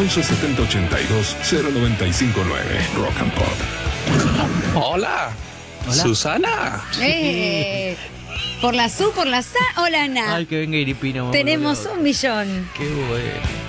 11 70 82 0959. Rock and Pop. Hola. Susana. Por la Su, por la Sa, hola Ana. Ay, que venga Iripino. Tenemos 1 millón. Qué bueno.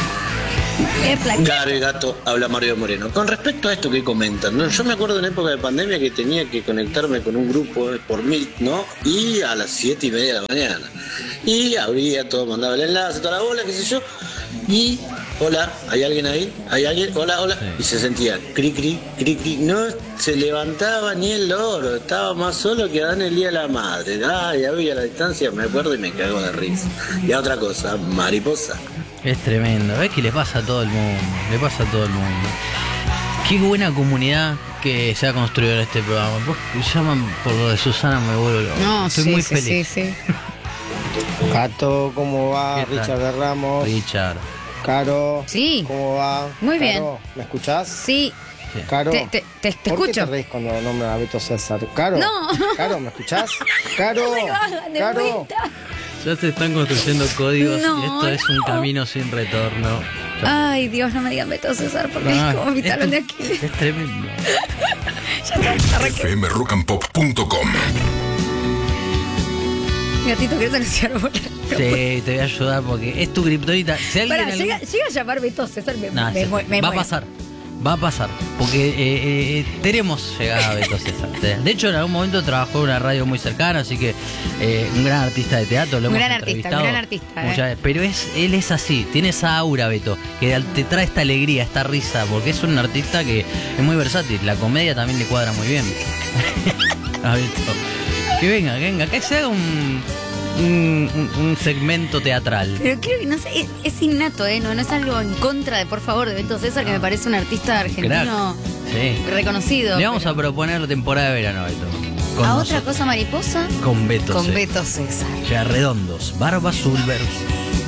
Gary Gato, habla Mario Moreno. Con respecto a esto que comentan, ¿no? Yo me acuerdo en época de pandemia que tenía que conectarme con un grupo por Meet, ¿no? Y a las 7:30 de la mañana. Y abría todo, mandaba el enlace, toda la bola, qué sé yo. Y, hola, ¿hay alguien ahí? ¿Hay alguien? Hola, hola. Sí. Y se sentía cri, cri, cri, cri. No se levantaba ni el loro. Estaba más solo que Adán el día de la madre. Ay, había la distancia, me acuerdo y me cago de risa. Y a otra cosa, mariposa. Es tremendo, ¿ves que le pasa a todo el mundo? Le pasa a todo el mundo. Qué buena comunidad que se ha construido en este programa. Vos llaman por lo de Susana, me vuelvo loco. No, estoy muy feliz. Sí. Gato, ¿cómo va? Richard de Ramos. Richard. Caro. Sí. ¿Cómo va? Muy Caro, bien. ¿me escuchás? Sí. Caro. Te escucho. ¿Por qué te reís cuando nombran a Beto César? Caro. No. Caro, ¿me escuchás? Caro. No me lo hagan de Caro. vuelta. Ya se están construyendo códigos No, y esto es un camino sin retorno. Ay, Dios, no me digan Beto César porque es como mi talón de Aquiles. Es tremendo. Ya está, fmrockandpop.com. Gatito, ¿querés anunciar bola? Sí, te voy a ayudar porque es tu kriptonita. Si alguien Pará, llega a llamar Beto César, me va a pasar, porque tenemos llegada a Beto César. De hecho, en algún momento trabajó en una radio muy cercana, así que un gran artista de teatro, lo hemos entrevistado. Un gran artista. Muchas veces. Pero él es así, tiene esa aura, Beto, que te trae esta alegría, esta risa, porque es un artista que es muy versátil. La comedia también le cuadra muy bien. A Beto. Que venga, que se haga un segmento teatral. Pero creo que, no sé, es innato, no es algo en contra de, por favor, de Beto César, que me parece un artista argentino reconocido. Le vamos a proponer la temporada de verano, Beto. ¿A otra cosa mariposa? Con Beto Con César. Beto César. Ya redondos, barba azul, versus.